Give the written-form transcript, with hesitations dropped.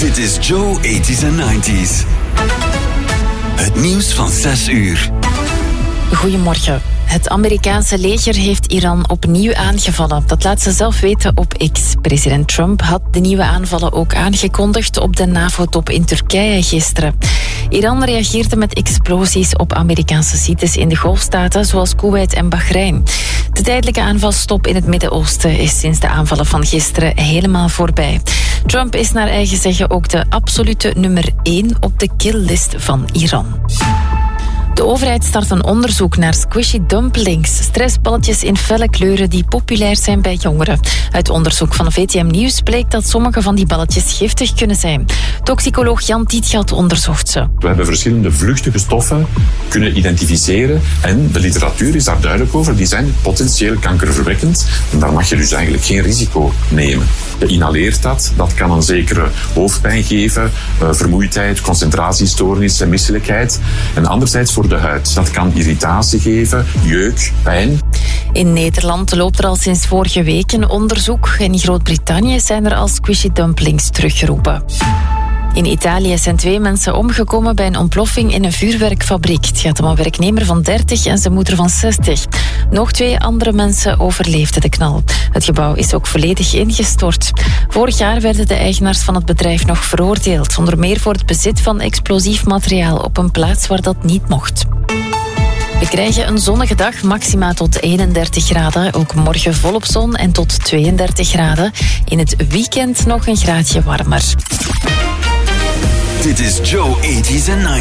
Dit is Joe 80s en 90s. Het nieuws van 6 uur. Goedemorgen. Het Amerikaanse leger heeft Iran opnieuw aangevallen. Dat laat ze zelf weten op X. President Trump had de nieuwe aanvallen ook aangekondigd op de NAVO-top in Turkije gisteren. Iran reageerde met explosies op Amerikaanse sites in de Golfstaten, zoals Kuwait en Bahrein. De tijdelijke aanvalstop in het Midden-Oosten is sinds de aanvallen van gisteren helemaal voorbij. Trump is naar eigen zeggen ook de absolute nummer 1 op de killlist van Iran. De overheid start een onderzoek naar squishy dumplings, stressballetjes in felle kleuren die populair zijn bij jongeren. Uit onderzoek van VTM Nieuws bleek dat sommige van die balletjes giftig kunnen zijn. Toxicoloog Jan Tietgat onderzocht ze. We hebben verschillende vluchtige stoffen kunnen identificeren en de literatuur is daar duidelijk over. Die zijn potentieel kankerverwekkend en daar mag je dus eigenlijk geen risico nemen. Je inhaleert dat kan een zekere hoofdpijn geven, vermoeidheid, concentratiestoornissen, misselijkheid. En anderzijds voor de huid. Dat kan irritatie geven, jeuk, pijn. In Nederland loopt er al sinds vorige week een onderzoek. In Groot-Brittannië zijn er al squishy dumplings teruggeroepen. In Italië zijn 2 mensen omgekomen bij een ontploffing in een vuurwerkfabriek. Het gaat om een werknemer van 30 en zijn moeder van 60. Nog 2 andere mensen overleefden de knal. Het gebouw is ook volledig ingestort. Vorig jaar werden de eigenaars van het bedrijf nog veroordeeld, onder meer voor het bezit van explosief materiaal op een plaats waar dat niet mocht. We krijgen een zonnige dag, maxima tot 31 graden. Ook morgen volop zon en tot 32 graden. In het weekend nog een graadje warmer. Dit is Joe 80s en 90s.